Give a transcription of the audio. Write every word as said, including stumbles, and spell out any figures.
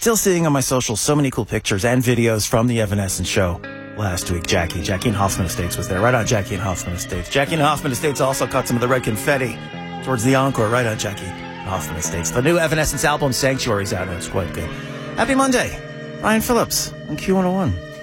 Still seeing on my socials so many cool pictures and videos from the Evanescence show last week. Jackie, Jackie and Hoffman Estates was there. Right on, Jackie and Hoffman Estates. Jackie and Hoffman Estates also caught some of the red confetti towards the encore. Right on, Jackie and Hoffman Estates. The new Evanescence album, Sanctuary's out, and it's quite good. Happy Monday. Ryan Phillips on Q one oh one.